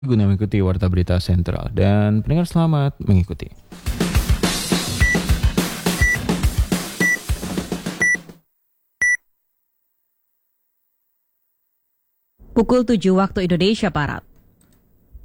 guna mengikuti Warta Berita Sentral. Dan pendengar selamat mengikuti. Pukul 7 waktu Indonesia Barat.